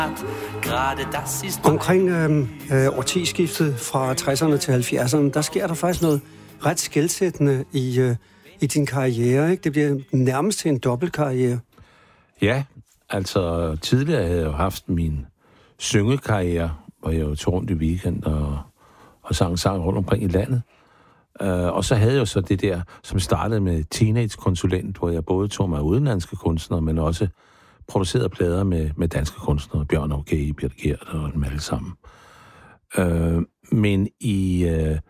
Omkring årtiskiftet fra 60'erne til 70'erne, der sker der faktisk noget ret skelsættende i din karriere, ikke? Det bliver nærmest til en dobbeltkarriere. Ja, altså tidligere havde jeg jo haft min syngekarriere, hvor jeg jo tog rundt i weekend og sang rundt omkring i landet. Og så havde jeg jo så det der, som startede med Teenage-konsulent, hvor jeg både tog mig udenlandske kunstnere, men også producerede plader med danske kunstnere, Bjørn Okay, Birte Gert og dem alle sammen. Men i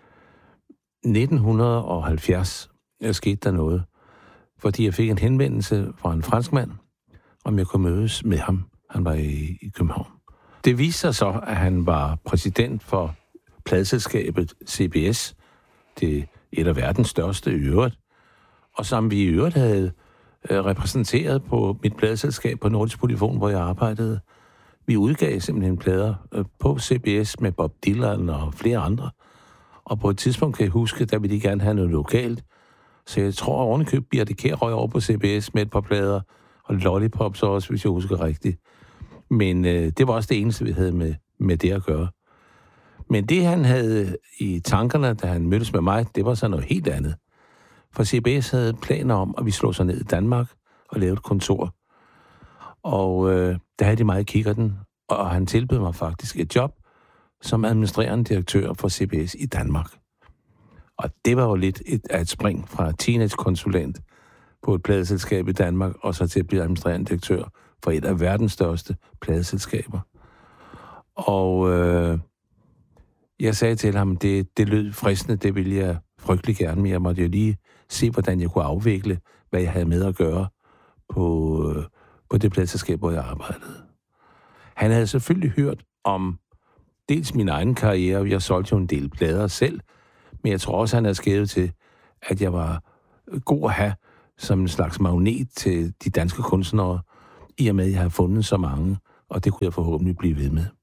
1970 skete der noget, fordi jeg fik en henvendelse fra en franskmand, om jeg kunne mødes med ham. Han var i København. Det viste sig så, at han var præsident for pladeselskabet CBS, det er et af verdens største i øvrigt, og som vi i øvrigt havde repræsenteret på mit pladeselskab på Nordisk Polyfon, hvor jeg arbejdede. Vi udgav simpelthen plader på CBS med Bob Dylan og flere andre. Og på et tidspunkt kan jeg huske, der ville de gerne have noget lokalt. Så jeg tror, at ovenikøbet Birte Kjær røg over på CBS med et par plader, og Lollipops også, hvis jeg husker rigtigt. Men det var også det eneste, vi havde med det at gøre. Men det, han havde i tankerne, da han mødtes med mig, det var så noget helt andet. For CBS havde planer om, at vi slog sig ned i Danmark og lavede et kontor. Og der havde de mig i kikkerten, og han tilbød mig faktisk et job som administrerende direktør for CBS i Danmark. Og det var jo lidt et spring fra teenage-konsulent på et pladeselskab i Danmark, og så til at blive administrerende direktør for et af verdens største pladeselskaber. Og jeg sagde til ham, det lød fristende, det ville jeg frygtelig gerne, men jeg måtte jo lige se, hvordan jeg kunne afvikle, hvad jeg havde med at gøre på det pladeselskab, hvor jeg arbejdede. Han havde selvfølgelig hørt om dels min egen karriere, jeg solgte jo en del plader selv, men jeg tror også, han havde skrevet til, at jeg var god at have som en slags magnet til de danske kunstnere, i og med, at jeg havde fundet så mange, og det kunne jeg forhåbentlig blive ved med.